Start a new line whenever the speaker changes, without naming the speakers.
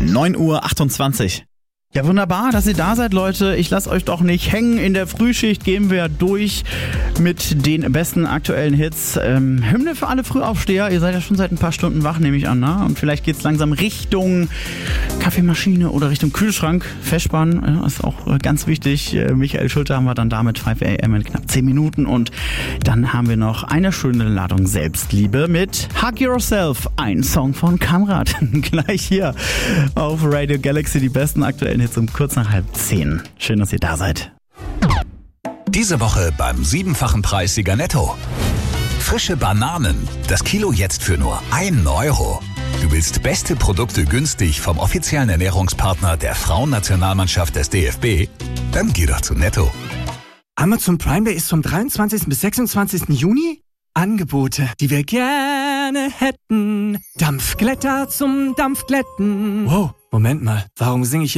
9:28 Uhr. Ja, wunderbar, dass ihr da seid, Leute. Ich lasse euch doch nicht hängen. In der Frühschicht gehen wir durch mit den besten aktuellen Hits. Hymne für alle Frühaufsteher. Ihr seid ja schon seit ein paar Stunden wach, nehme ich an, ne? Und vielleicht geht's langsam Richtung Kaffeemaschine oder Richtung Kühlschrank. Festspannen ist auch ganz wichtig. Michael Schulte haben wir dann damit 5 AM in knapp 10 Minuten. Und dann haben wir noch eine schöne Ladung Selbstliebe mit Hug Yourself. Ein Song von Kamrat. Gleich hier auf Radio Galaxy die besten aktuellen Hits um kurz nach 9:30. Schön, dass ihr da seid.
Diese Woche beim 7-fachen Preissieger Netto. Frische Bananen. Das Kilo jetzt für nur 1 Euro. Du willst beste Produkte günstig vom offiziellen Ernährungspartner der Frauennationalmannschaft des DFB? Dann geh doch zu Netto.
Amazon Prime Day ist vom 23. bis 26. Juni? Angebote, die wir gerne hätten. Dampfglätter zum Dampfglätten. Wow, Moment mal, warum singe ich hier